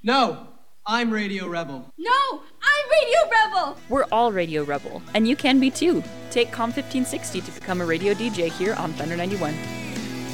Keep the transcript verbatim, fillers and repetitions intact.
No, I'm Radio Rebel. No, I'm Radio Rebel. We're all Radio Rebel, and you can be too. Take Com fifteen sixty to become a radio D J here on Thunder ninety-one.